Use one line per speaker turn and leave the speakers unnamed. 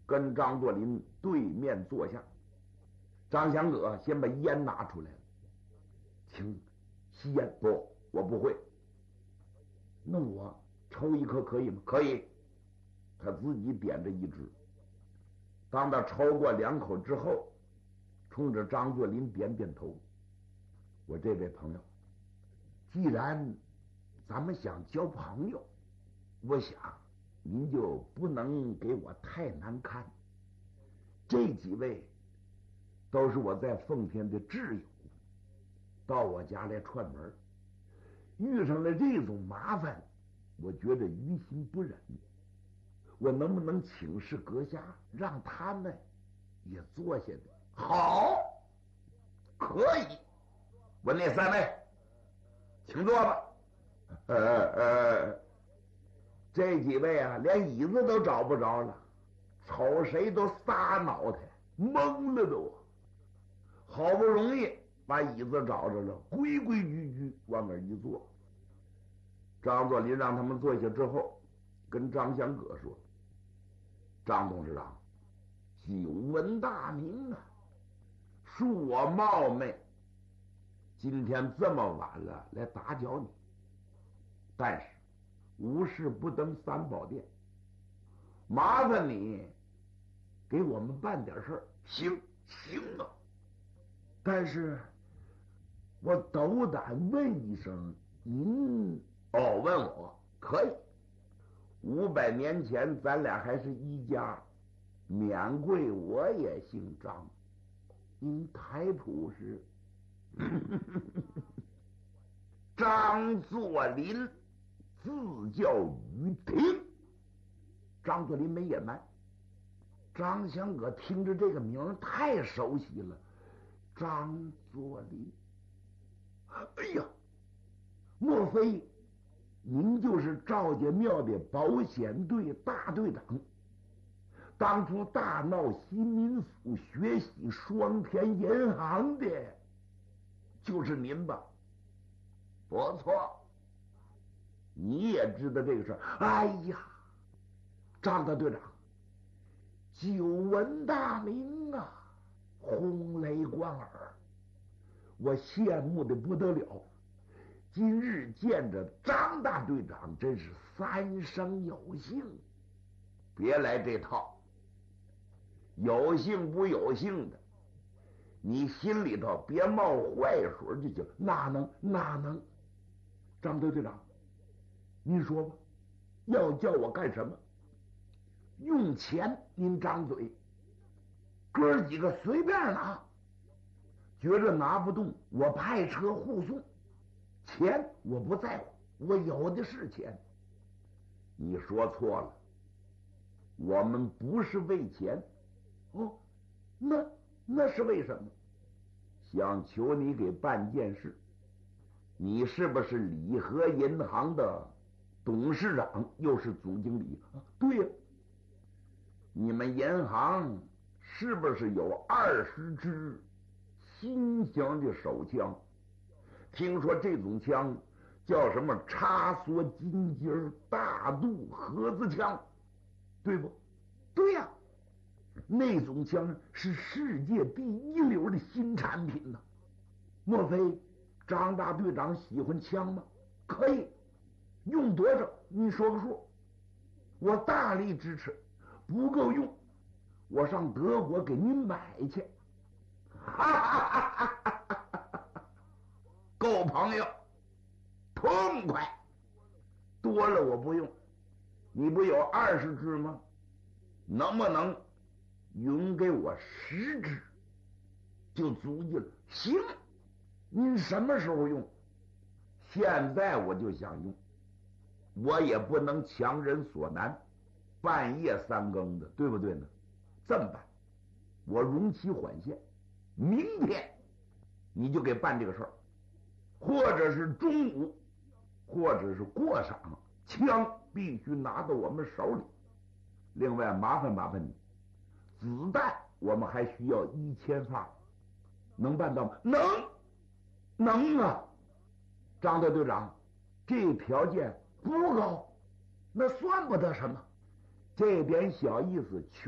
跟张作霖对面坐下。张祥葛先把烟拿出来了，请吸烟。不，我不会。那我抽一颗可以吗？可以。他自己点着一支。当他抽过2口之后，冲着张作霖点点头。我这位朋友，既然咱们想交朋友，我想您就不能给我太难看。这几位都是我在奉天的挚友，到我家来串门，遇上了这种麻烦，我觉得于心不忍。我能不能请示阁下，让他们也坐下的？好，可以。问那3位，请坐吧。这几位啊，连椅子都找不着了，瞅谁都撒脑袋，懵了都。好不容易把椅子找着了，规规矩矩往那儿一坐。张作霖让他们坐下之后，跟张祥葛说：“张董事长，久闻大名啊，恕我冒昧，今天这么晚了来打搅你，但是无事不登三宝殿，麻烦你给我们办点事儿。”行啊，但是我斗胆问一声，您问我可以。500年前咱俩还是一家，免贵我也姓张，您台谱是张作霖，字叫于庭。张作霖没隐瞒。张祥葛听着这个名太熟悉了，张作霖，哎呀，莫非您就是赵家庙的保险队大队长？当初大闹新民府学习双田银行的就是您吧？不错，你也知道这个事儿。哎呀，张大队长，久闻大名啊，轰雷贯耳，我羡慕的不得了。今日见着张大队长，真是三生有幸。别来这套，有幸不有幸的，你心里头别冒坏水就行。哪能？张队长，您说吧，要叫我干什么？用钱您张嘴，哥几个随便拿，觉着拿不动，我派车护送。钱我不在乎，我有的是钱。你说错了，我们不是为钱。那是为什么？想求你给办件事。你是不是礼和银行的董事长，又是总经理？对呀。你们银行是不是有20支新型的手枪？听说这种枪叫什么插梭金尖大肚盒子枪，对不？对呀，那种枪是世界第一流的新产品呢。莫非张大队长喜欢枪吗？可以，用多少你说个数，我大力支持。不够用，我上德国给您买去。够朋友，痛快。多了我不用，你不有20支吗？能不能匀给我10支就足矣了？行，您什么时候用？现在我就想用，我也不能强人所难，半夜3更的，对不对呢？这么办，我容期缓限，明天你就给办这个事儿，或者是中午，或者是过晌，枪必须拿到我们手里。另外麻烦你，子弹我们还需要1000发，能办到吗？能啊。张大队长，这条件不高，那算不得什么，这点小意思